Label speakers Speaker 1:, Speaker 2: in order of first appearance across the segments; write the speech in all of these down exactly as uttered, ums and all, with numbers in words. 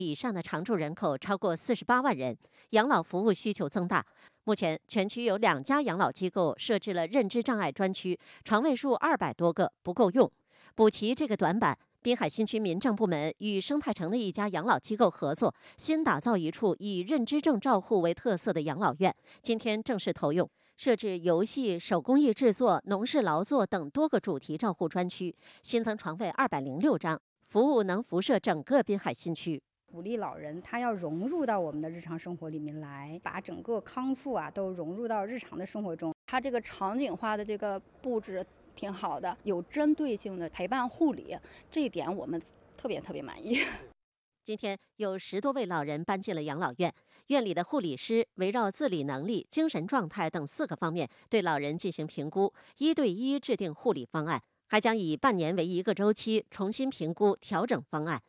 Speaker 1: 以上的常住人口超过四十八万人，养老服务需求增大。目前，全区有两家养老机构设置了认知障碍专区，床位数二百多个，不够用。补齐这个短板，滨海新区民政部门与生态城的一家养老机构合作，新打造一处以认知症照护为特色的养老院，今天正式投用。设置游戏、手工艺制作、农事劳作等多个主题照护专区，新增床位二百零六张，服务能辐射整个滨海新区。
Speaker 2: 鼓励老人他要融入到我们的日常生活里面来，把整个康复啊都融入到日常的生活中。
Speaker 3: 它这个场景化的这个布置挺好的，有针对性的陪伴护理，这一点我们特别特别满意。
Speaker 1: 今天有十多位老人搬进了养老院，院里的护理师围绕自理能力、精神状态等四个方面对老人进行评估，一对一制定护理方案，还将以半年为一个周期重新评估调整方案。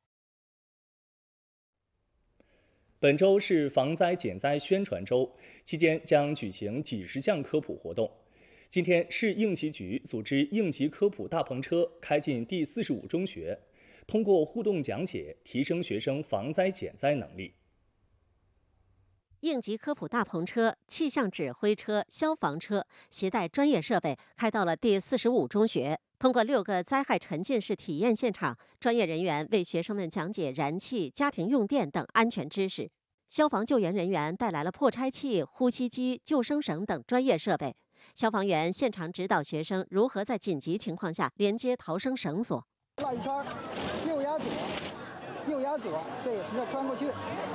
Speaker 4: 本周是防灾减灾宣传周，期间将举行几十项科普活动。今天，市应急局组织应急科普大篷车开进第四十五中学，通过互动讲解，提升学生防灾减灾能力。
Speaker 1: 应急科普大篷车、气象指挥车、消防车携带专业设备开到了第四十五中学。通过六个灾害沉浸式体验现场，专业人员为学生们讲解燃气、家庭用电等安全知识。消防救援人员带来了破拆器、呼吸机、救生绳等专业设备。消防员现场指导学生如何在紧急情况下连接逃生绳索。
Speaker 5: 绕一圈，右压左，右压左，对，要穿过去。